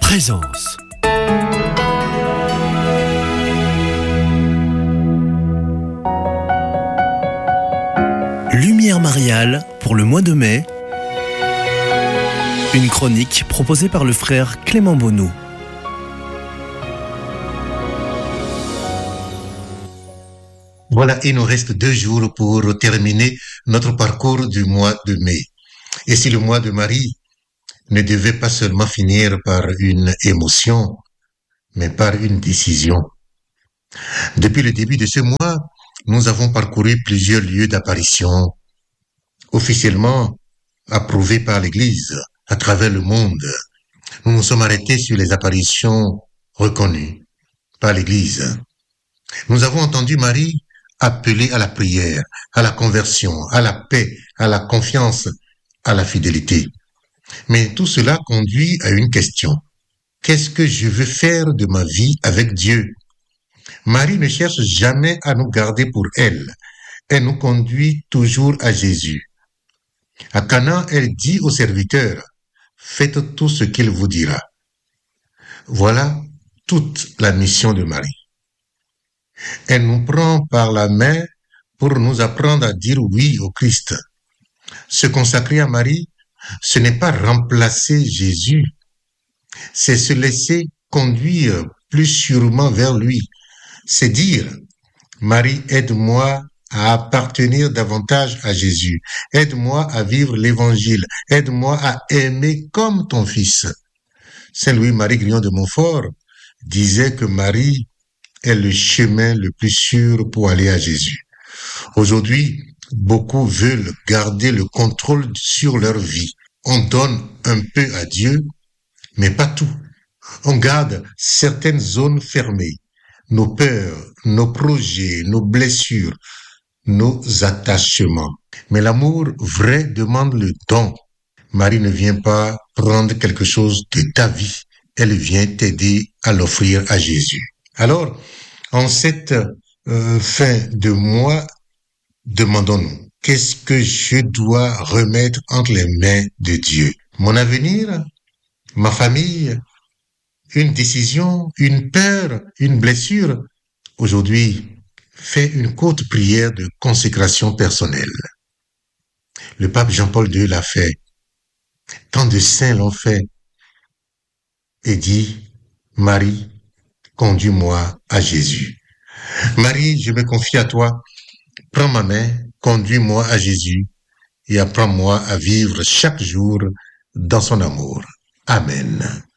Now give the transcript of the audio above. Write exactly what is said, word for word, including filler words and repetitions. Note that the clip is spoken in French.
Présence. Lumière mariale pour le mois de mai. Une chronique proposée par le frère Clément Bonneau. Voilà, il nous reste deux jours pour terminer notre parcours du mois de mai. Et si le mois de Marie ne devait pas seulement finir par une émotion, mais par une décision. Depuis le début de ce mois, nous avons parcouru plusieurs lieux d'apparition, officiellement approuvés par l'Église à travers le monde. Nous nous sommes arrêtés sur les apparitions reconnues par l'Église. Nous avons entendu Marie appeler à la prière, à la conversion, à la paix, à la confiance, à la fidélité. Mais tout cela conduit à une question. Qu'est-ce que je veux faire de ma vie avec Dieu? Marie ne cherche jamais à nous garder pour elle. Elle nous conduit toujours à Jésus. À Cana, elle dit aux serviteurs, « Faites tout ce qu'il vous dira. » Voilà toute la mission de Marie. Elle nous prend par la main pour nous apprendre à dire oui au Christ. Se consacrer à Marie, ce n'est pas remplacer Jésus, c'est se laisser conduire plus sûrement vers lui. C'est dire, Marie, aide-moi à appartenir davantage à Jésus. Aide-moi à vivre l'évangile. Aide-moi à aimer comme ton fils. Saint Louis-Marie Grignon de Montfort disait que Marie est le chemin le plus sûr pour aller à Jésus. Aujourd'hui, beaucoup veulent garder le contrôle sur leur vie. On donne un peu à Dieu, mais pas tout. On garde certaines zones fermées. Nos peurs, nos projets, nos blessures, nos attachements. Mais l'amour vrai demande le don. Marie ne vient pas prendre quelque chose de ta vie. Elle vient t'aider à l'offrir à Jésus. Alors, en cette euh, fin de mois, demandons-nous, qu'est-ce que je dois remettre entre les mains de Dieu? Mon avenir? Ma famille? Une décision? Une peur? Une blessure? Aujourd'hui, fais une courte prière de consécration personnelle. Le pape Jean-Paul deux l'a fait. Tant de saints l'ont fait. Et dit, Marie, conduis-moi à Jésus. Marie, je me confie à toi. Prends ma main, conduis-moi à Jésus et apprends-moi à vivre chaque jour dans son amour. Amen.